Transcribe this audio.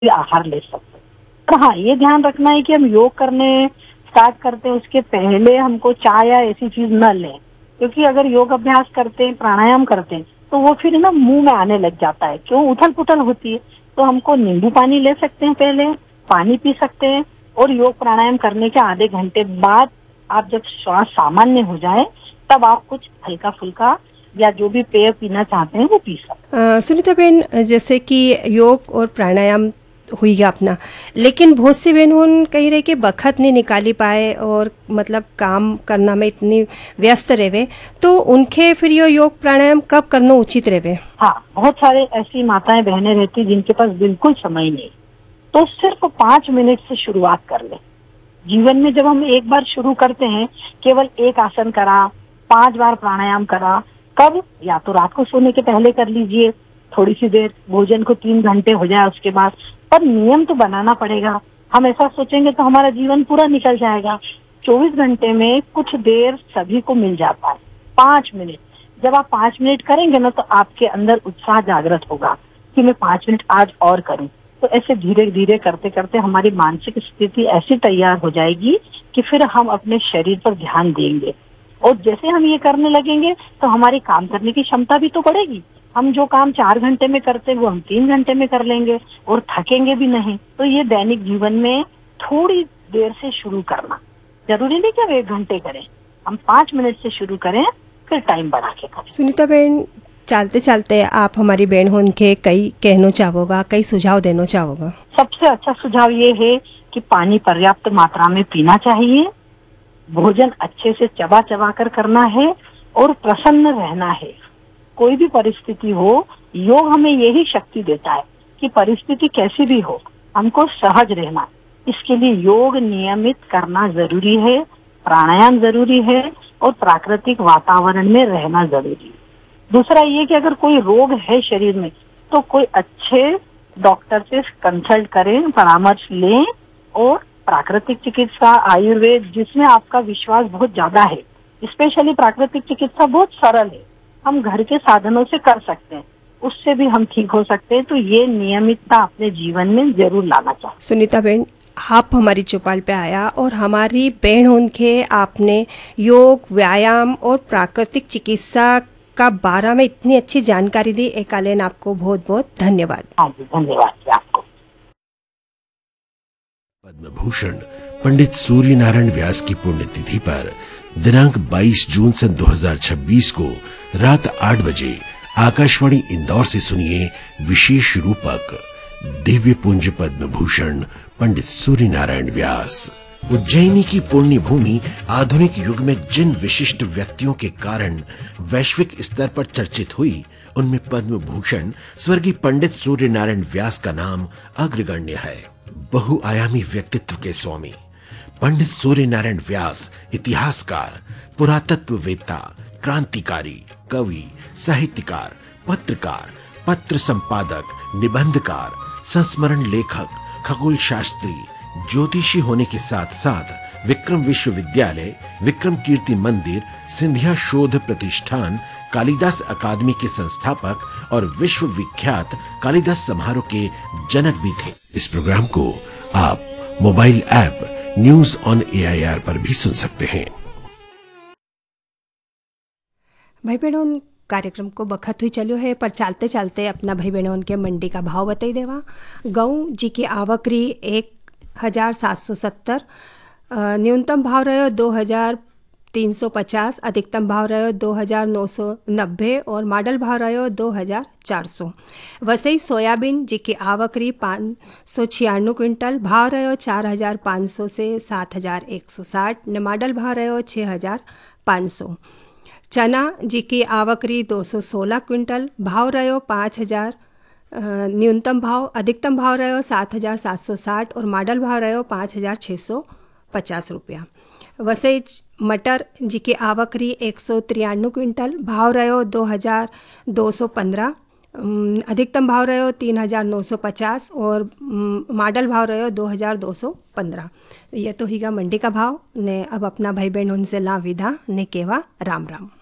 आहार ले सकते हैं। पर हाँ, ये ध्यान रखना है कि हम योग करने स्टार्ट करते हैं उसके पहले हमको चाय या ऐसी चीज न लें, क्योंकि अगर योग अभ्यास करते हैं, प्राणायाम करते हैं, तो वो फिर ना मुंह में आने लग जाता है, क्यों उथल पुथल होती है। तो हमको नींबू पानी ले सकते हैं, पहले पानी पी सकते हैं, और योग प्राणायाम करने के आधे घंटे बाद आप जब श्वास सामान्य हो जाए तब आप कुछ हल्का फुल्का या जो भी पेय पीना चाहते हैं वो पी सकते हैं। सुनीता बहन, जैसे कि योग और प्राणायाम हुई गया अपना, लेकिन बहुत सी बहन उन कही रहे कि बखत नहीं निकाली पाए और मतलब काम करना में इतनी व्यस्त रहे, तो उनके फिर ये योग प्राणायाम कब करना उचित रहे? हाँ, बहुत सारे ऐसी माताएं बहनें रहती जिनके पास बिल्कुल समय नहीं, तो सिर्फ 5 मिनट से शुरुआत कर ले। जीवन में जब हम एक बार शुरू करते हैं, केवल एक आसन करा, 5 बार प्राणायाम करा, कब? या तो रात को सोने के पहले कर लीजिए थोड़ी सी देर, भोजन को 3 घंटे हो जाए उसके बाद, पर नियम तो बनाना पड़ेगा। हम ऐसा सोचेंगे तो हमारा जीवन पूरा निकल जाएगा। 24 घंटे में कुछ देर सभी को मिल जाता है, 5 मिनट। जब आप 5 मिनट करेंगे ना, तो आपके अंदर उत्साह जागृत होगा कि मैं 5 मिनट आज और करूं। तो ऐसे धीरे धीरे करते करते हमारी मानसिक स्थिति ऐसी तैयार हो जाएगी कि फिर हम अपने शरीर पर ध्यान देंगे, और जैसे हम ये करने लगेंगे तो हमारी काम करने की क्षमता भी तो बढ़ेगी। हम जो काम 4 घंटे में करते हैं वो हम 3 घंटे में कर लेंगे और थकेंगे भी नहीं। तो ये दैनिक जीवन में थोड़ी देर से शुरू करना, जरूरी नहीं कि हम 1 घंटे करें, हम 5 मिनट से शुरू करें, फिर टाइम बढ़ा के करें। सुनीता बहन, चलते चलते आप हमारी बहन हो उनके कई कहना चाहोगा, कई सुझाव देना चाहोगा? सबसे अच्छा सुझाव ये है कि पानी पर्याप्त मात्रा में पीना चाहिए, भोजन अच्छे से चबा चबा कर करना है, और प्रसन्न रहना है। कोई भी परिस्थिति हो, योग हमें यही शक्ति देता है कि परिस्थिति कैसी भी हो, हमको सहज रहना। इसके लिए योग नियमित करना जरूरी है, प्राणायाम जरूरी है, और प्राकृतिक वातावरण में रहना जरूरी है। दूसरा ये कि अगर कोई रोग है शरीर में, तो कोई अच्छे डॉक्टर से कंसल्ट करें, परामर्श लें, और प्राकृतिक चिकित्सा, आयुर्वेद, जिसमें आपका विश्वास बहुत ज्यादा है, स्पेशली प्राकृतिक चिकित्सा बहुत सरल है, हम घर के साधनों से कर सकते हैं, उससे भी हम ठीक हो सकते हैं। तो ये नियमितता अपने जीवन में जरूर लाना चाहिए। सुनीता बहन, आप हमारी चौपाल पे आया और हमारी बहन उनके आपने योग, व्यायाम और प्राकृतिक चिकित्सा का बारे में इतनी अच्छी जानकारी दी, एकालेन आपको बहुत बहुत धन्यवाद। हाँ जी, धन्यवाद आपको। पद्म भूषण पंडित सूर्य नारायण व्यास की पुण्यतिथि पर दिनांक 22 जून सन 2026 को रात 8 बजे आकाशवाणी इंदौर से सुनिए विशेष रूपक दिव्य पुंज पद्म भूषण पंडित सूर्य नारायण व्यास। उज्जैनी की पुण्य भूमि आधुनिक युग में जिन विशिष्ट व्यक्तियों के कारण वैश्विक स्तर पर चर्चित हुई, उनमें पद्म भूषण स्वर्गीय पंडित सूर्य नारायण व्यास का नाम अग्रगण्य है। बहुआयामी व्यक्तित्व के स्वामी पंडित सूर्य नारायण व्यास इतिहासकार, पुरातत्ववेत्ता, क्रांतिकारी, कवि, साहित्यकार, पत्रकार, पत्र संपादक, निबंधकार, संस्मरण लेखक, खगोल शास्त्री, ज्योतिषी होने के साथ साथ विक्रम विश्वविद्यालय, विक्रम कीर्ति मंदिर, सिंधिया शोध प्रतिष्ठान, कालिदास अकादमी के संस्थापक और विश्व विख्यात कालिदास समारोह के जनक भी थे। इस प्रोग्राम को आप mobile app news on AIR पर भी सुन सकते हैं। भाई बहनों, कार्यक्रम को बखत हुई चलो है, पर चलते चलते अपना भाई बहनों के मंडी का भाव बताई देवा। गेहूँ जी की आवकरी 1770, न्यूनतम भाव रहो 2350, अधिकतम भाव रहो 2990 और मॉडल भाव रहो 2400। वसई सोयाबीन जी की आवकरी 596 क्विंटल, भाव रहो 4500 से 7160 ने, मॉडल भाव रहो 6500। चना जी की आवकरी 216 क्विंटल, भाव रहो 5000, न्यूनतम भाव, अधिकतम भाव रहो 7760 और मॉडल भाव रहो 5650 रुपया। वसई मटर जी की आवकरी 193 क्विंटल, भाव रहो 2215, अधिकतम भाव रहो 3950 और मॉडल भाव रहो 2215। ये तो हीगा मंडी का भाव ने। अब अपना भाई बहन उनसे ला विदा ने केवा राम राम।